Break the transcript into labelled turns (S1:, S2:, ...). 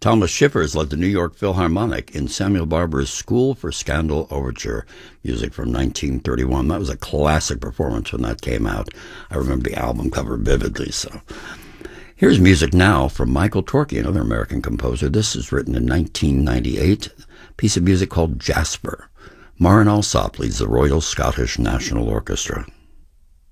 S1: Thomas Schiffers led the New York Philharmonic in Samuel Barber's School for Scandal Overture, music from 1931. That was a classic performance when that came out. I remember the album cover vividly. So here's music now from Michael Torke, another American composer. This is written in 1998, a piece of music called Jasper. Maren Alsop leads the Royal Scottish National Orchestra.